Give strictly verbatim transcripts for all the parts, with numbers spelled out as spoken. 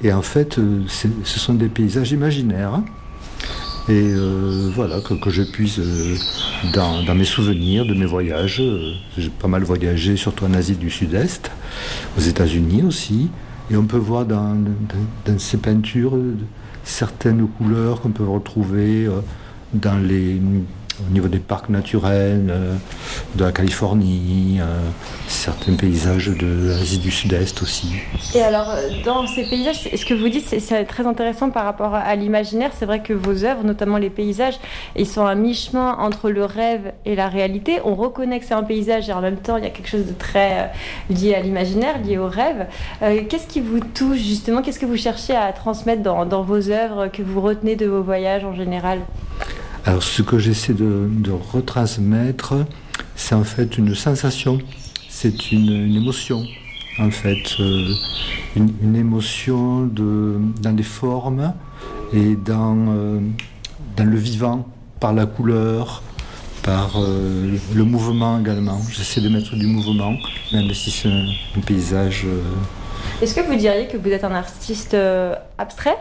Et en fait, euh, c'est, ce sont des paysages imaginaires. Et euh, voilà, que, que je puise euh, dans, dans mes souvenirs de mes voyages. Euh, j'ai pas mal voyagé, surtout en Asie du Sud-Est, aux États-Unis aussi. Et on peut voir dans, dans, dans ces peintures euh, certaines couleurs qu'on peut retrouver euh, dans les, au niveau des parcs naturels euh, de la Californie, euh, certains paysages de l'Asie du Sud-Est aussi. Et alors, dans ces paysages, ce que vous dites, c'est, c'est très intéressant par rapport à l'imaginaire. C'est vrai que vos œuvres, notamment les paysages, ils sont à mi-chemin entre le rêve et la réalité. On reconnaît que c'est un paysage et en même temps, il y a quelque chose de très euh, lié à l'imaginaire, lié au rêve. Euh, qu'est-ce qui vous touche justement? Qu'est-ce que vous cherchez à transmettre dans, dans vos œuvres, que vous retenez de vos voyages en général? Alors, ce que j'essaie de, de retransmettre, c'est en fait une sensation, c'est une, une émotion, en fait, euh, une, une émotion de, dans les formes et dans, euh, dans le vivant, par la couleur, par euh, le mouvement également. J'essaie de mettre du mouvement, même si c'est un, un paysage. Euh... Est-ce que vous diriez que vous êtes un artiste euh, abstrait?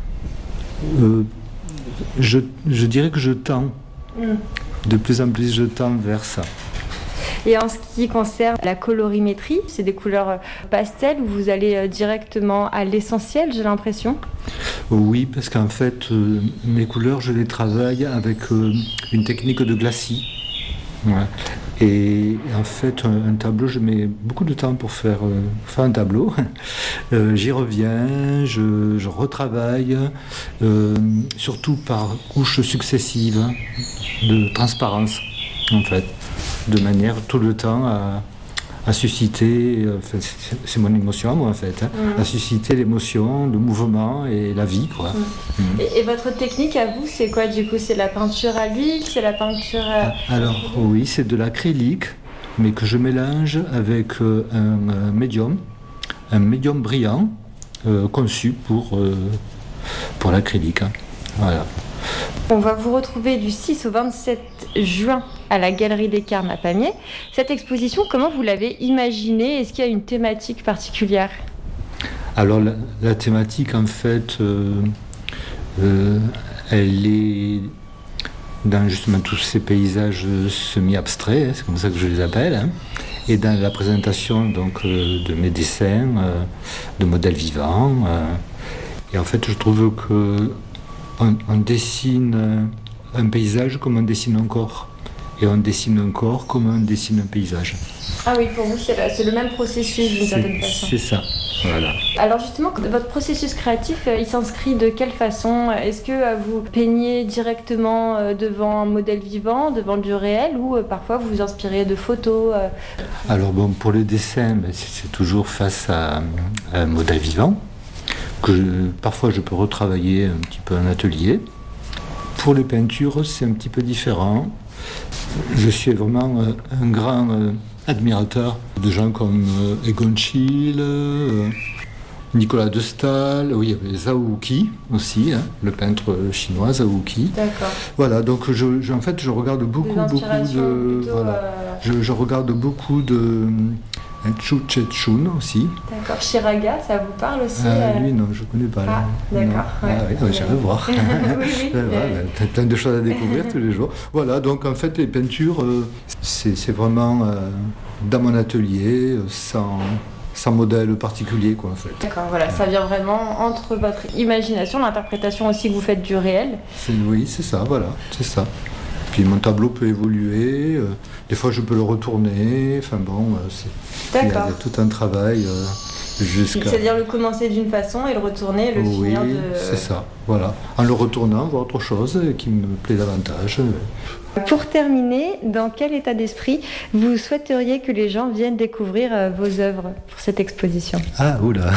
euh, Je, je dirais que je tends, mm. de plus en plus je tends vers ça. Et en ce qui concerne la colorimétrie, c'est des couleurs pastel où vous allez directement à l'essentiel, j'ai l'impression? Oui, parce qu'en fait, euh, mes couleurs, je les travaille avec euh, une technique de glacis. Ouais. Et en fait, un, un tableau, je mets beaucoup de temps pour faire, euh, faire un tableau. Euh, j'y reviens, je, je retravaille, euh, surtout par couches successives de transparence, en fait, de manière tout le temps à, à susciter, enfin, c'est, c'est mon émotion, moi, en fait, hein, mmh. à susciter l'émotion, le mouvement et la vie, quoi. Mmh. Mmh. Et, et votre technique à vous, c'est quoi du coup? C'est la peinture à l'huile? C'est la peinture à... Alors oui, c'est de l'acrylique, mais que je mélange avec euh, un euh, médium, un médium brillant, euh, conçu pour, euh, pour l'acrylique. Hein. Voilà. On va vous retrouver du six au vingt-sept juin à la Galerie des Carmes à Pamiers. Cette exposition, comment vous l'avez imaginée? Est-ce qu'il y a une thématique particulière? Alors la, la thématique, en fait, euh, euh, elle est dans justement tous ces paysages semi-abstraits, hein, c'est comme ça que je les appelle, hein, et dans la présentation donc, euh, de mes dessins, euh, de modèles vivants. Euh, et en fait, je trouve que on, on dessine un paysage comme on dessine un corps. Et on dessine un corps comme on dessine un paysage. Ah oui, pour vous, c'est, la, c'est le même processus d'une c'est, certaine façon. C'est ça, voilà. Alors justement, votre processus créatif, il s'inscrit de quelle façon? Est-ce que vous peignez directement devant un modèle vivant, devant du réel, ou parfois vous vous inspirez de photos? Alors bon, pour les dessins, c'est toujours face à un modèle vivant, que je, parfois je peux retravailler un petit peu en atelier. Pour les peintures, c'est un petit peu différent. Je suis vraiment euh, un grand euh, admirateur de gens comme euh, Egon Schiele, euh, Nicolas de Staël, oui, il y avait Zhao Qi aussi, hein, le peintre chinois Zhao Qi. D'accord. Voilà, donc je, je, en fait, je regarde beaucoup, beaucoup de, plutôt, voilà, euh... je, je regarde beaucoup de Chu Chun aussi. D'accord. Chiraga, ça vous parle aussi? Ah, euh... lui, non, je ne connais pas. Ah, là. d'accord. Ouais. Ah, oui, ouais, j'irai voir. oui, oui. Voilà, t'as plein de choses à découvrir tous les jours. Voilà, donc en fait, les peintures, euh, c'est, c'est vraiment euh, dans mon atelier, euh, sans, sans modèle particulier, quoi, en fait. D'accord, voilà, ça vient vraiment entre votre imagination, l'interprétation aussi que vous faites du réel. C'est, oui, c'est ça, voilà, c'est ça. Puis mon tableau peut évoluer, euh, des fois je peux le retourner, enfin bon, euh, c'est, il y, a, il y a tout un travail euh, jusqu'à... C'est-à-dire le commencer d'une façon et le retourner, le oui, finir de... c'est ça, voilà. En le retournant, voir autre chose qui me plaît davantage. Pour terminer, dans quel état d'esprit vous souhaiteriez que les gens viennent découvrir euh, vos œuvres pour cette exposition? Ah, oula.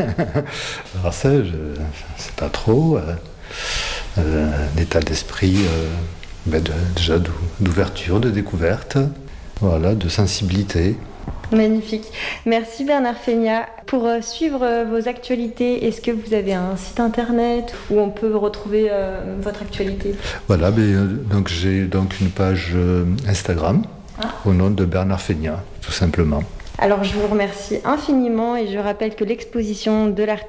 Alors ça, je ne sais pas trop. Euh, euh, l'état d'esprit... Euh, Ben de, déjà d'ouverture, de découverte, voilà, de sensibilité. Magnifique. Merci Bernard Feignat. Pour euh, suivre euh, vos actualités, est-ce que vous avez un site internet où on peut retrouver euh, votre actualité? Voilà, ben, euh, donc j'ai donc une page euh, Instagram ah. au nom de Bernard Feignat, tout simplement. Alors je vous remercie infiniment et je rappelle que l'exposition de l'artiste